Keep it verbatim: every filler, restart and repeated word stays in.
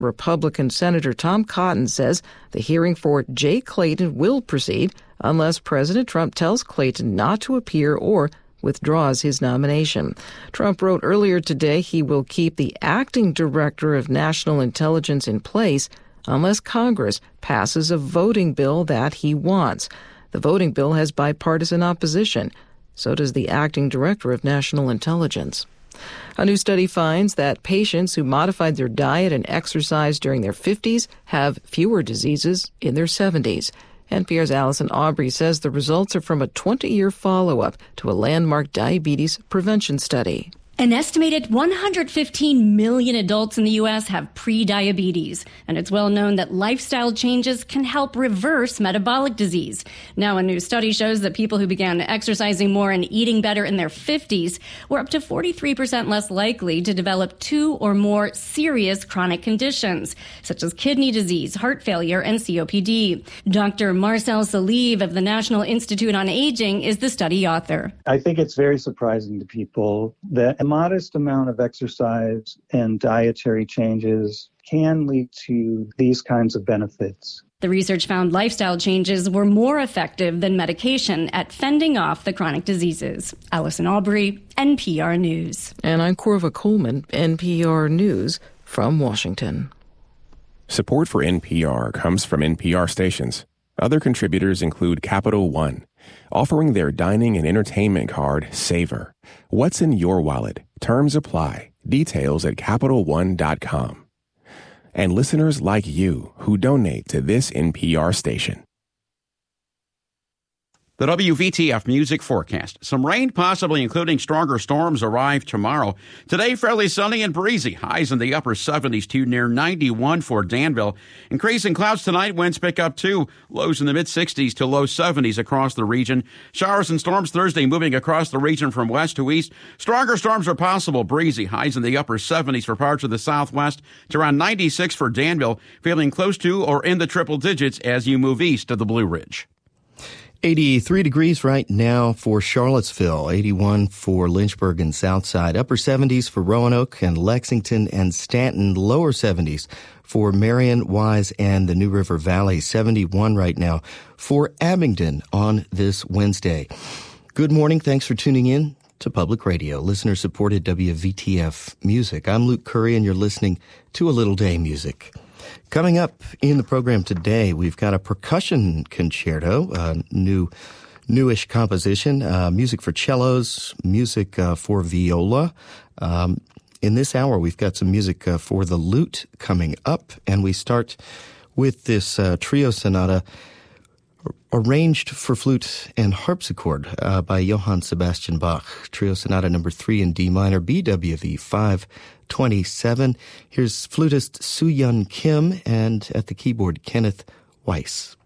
Republican Senator Tom Cotton says the hearing for Jay Clayton will proceed unless President Trump tells Clayton not to appear or withdraws his nomination. Trump wrote earlier today he will keep the acting director of national intelligence in place unless Congress passes a voting bill that he wants. The voting bill has bipartisan opposition. So does the acting director of national intelligence. A new study finds that patients who modified their diet and exercise during their fifties have fewer diseases in their seventies. N P R's Allison Aubrey says the results are from a twenty-year follow-up to a landmark diabetes prevention study. An estimated one hundred fifteen million adults in the U S have prediabetes, and it's well known that lifestyle changes can help reverse metabolic disease. Now, a new study shows that people who began exercising more and eating better in their fifties were up to forty-three percent less likely to develop two or more serious chronic conditions, such as kidney disease, heart failure, and C O P D. Doctor Marcel Salive of the National Institute on Aging is the study author. I think it's very surprising to people that a modest amount of exercise and dietary changes can lead to these kinds of benefits. The research found lifestyle changes were more effective than medication at fending off the chronic diseases. Allison Aubrey, N P R News. And I'm Corva Coleman, N P R News from Washington. Support for N P R comes from N P R stations. Other contributors include Capital One, offering their dining and entertainment card, Savor. What's in your wallet? Terms apply. Details at Capital One dot com. And listeners like you who donate to this N P R station. The W V T F Music Forecast. Some rain, possibly including stronger storms, arrive tomorrow. Today, fairly sunny and breezy. Highs in the upper seventies to near ninety-one for Danville. Increasing clouds tonight. Winds pick up too. Lows in the mid-sixties to low seventies across the region. Showers and storms Thursday moving across the region from west to east. Stronger storms are possible. Breezy. Highs in the upper seventies for parts of the southwest to around ninety-six for Danville. Feeling close to or in the triple digits as you move east of the Blue Ridge. eighty-three degrees right now for Charlottesville, eighty-one for Lynchburg and Southside, upper seventies for Roanoke and Lexington and Stanton, lower seventies for Marion, Wise, and the New River Valley, seventy-one right now for Abingdon on this Wednesday. Good morning. Thanks for tuning in to Public Radio, listener-supported W V T F Music. I'm Luke Curry, and you're listening to A Little Day Music. Coming up in the program today, we've got a percussion concerto, a new, newish composition, uh, music for cellos, music uh, for viola. Um, in this hour, we've got some music uh, for the lute coming up, and we start with this uh, trio sonata arranged for flute and harpsichord uh, by Johann Sebastian Bach. Trio sonata number three in D minor, B W V five twenty-seven. Here's flutist Soo-Yun Kim and at the keyboard Kenneth Weiss.